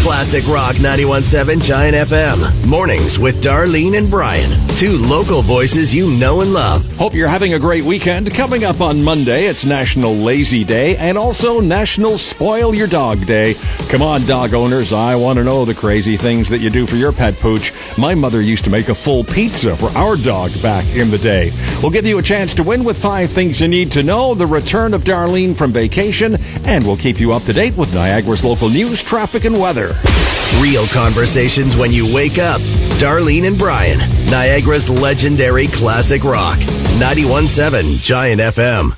Classic Rock 91.7 Giant FM. Mornings with Darlene and Brian. Two local voices you know and love. Hope you're having a great weekend. Coming up on Monday, it's National Lazy Day and also National Spoil Your Dog Day. Come on, dog owners. I want to know the crazy things that you do for your pet pooch. My mother used to make a full pizza for our dog back in the day. We'll give you a chance to win with 5 things you need to know, the return of Darlene from vacation, and we'll keep you up to date with Niagara's local news, traffic, and weather. Real conversations when you wake up. Darlene and Brian, Niagara's legendary classic rock. 91.7 Giant FM.